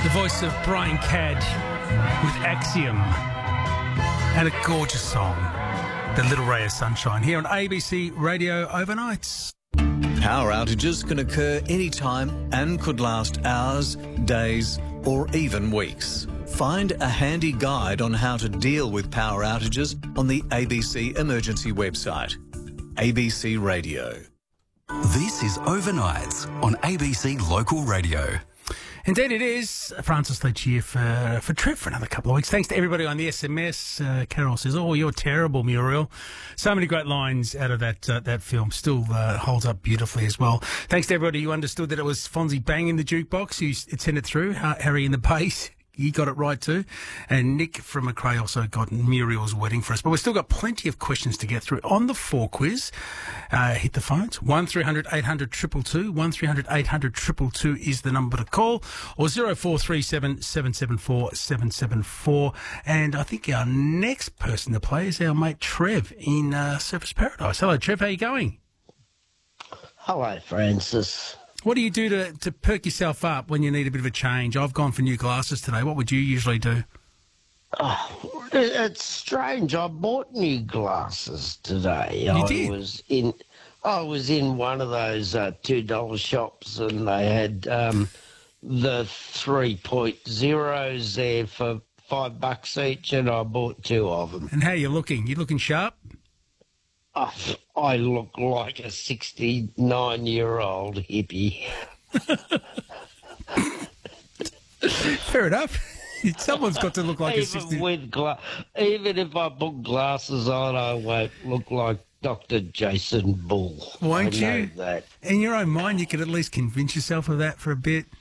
The voice of Brian Cadd with Axiom and a gorgeous song, The Little Ray of Sunshine, here on ABC Radio Overnights. Power outages can occur anytime and could last hours, days or even weeks. Find a handy guide on how to deal with power outages on the ABC Emergency website. ABC Radio. This is Overnights on ABC Local Radio. Indeed it is. Francis Leach here for Trev for another couple of weeks. Thanks to everybody on the SMS. Carol says, "Oh, you're terrible, Muriel." So many great lines out of that film. Still holds up beautifully as well. Thanks to everybody who understood that it was Fonzie banging the jukebox who sent it through. Harry in the bass. He got it right too. And Nick from McRae also got Muriel's wedding for us. But we've still got plenty of questions to get through on the 4 quiz. Hit the phones. 1300 800 222. 1300 800 222 is the number to call. Or 0437 774 774. And I think our next person to play is our mate Trev in Surfers Paradise. Hello, Trev. How are you going? Hello, Francis. What do you do to perk yourself up when you need a bit of a change? I've gone for new glasses today. What would you usually do? Oh, it's strange. I bought new glasses today. You did? I was in one of those $2 shops, and they had the 3.0s there for $5 each, and I bought 2 of them. And how are you looking? You looking sharp? I look like a 69-year-old hippie. Fair enough. Someone's got to look like a 60. Even if I put glasses on, I won't look like Dr. Jason Bull. Won't I know you? that. In your own mind, you could at least convince yourself of that for a bit.